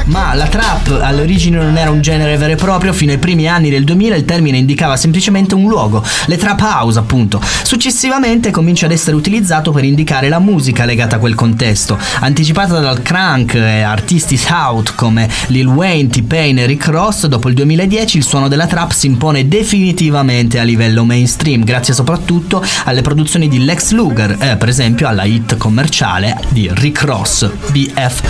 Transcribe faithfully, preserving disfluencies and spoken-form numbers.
ma la trap all'origine non era un genere vero e proprio. Fino ai primi anni del duemila il termine indicava semplicemente un luogo, le trap house appunto. Successivamente comincia ad essere utilizzato per indicare la musica legata a quel contesto, anticipata dal crunk e artisti south come Lil Wayne, T-Pain e Rick Ross. Dopo il duemiladieci il suono della trap si impone definitivamente a livello mainstream, grazie soprattutto alle produzioni di Lex Luger e per esempio alla hit commerciale di Rick Ross, B F